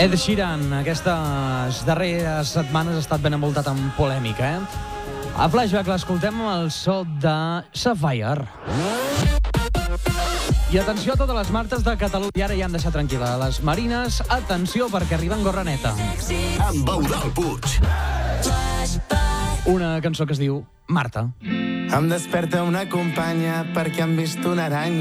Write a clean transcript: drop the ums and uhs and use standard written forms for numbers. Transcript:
Ed Sheeran, aquestes darreres setmanes ha estat ben envoltat amb polèmica, A Flashback l'escoltem amb el so de Sapphire. I atenció a totes les martes de Catalunya. I ara ja han deixat tranquil·la les marines. Atenció, perquè arriba en Gorraneta. Amb Eudald Puig. Una cançó que es diu Marta. Em desperta una companya perquè han vist una aranya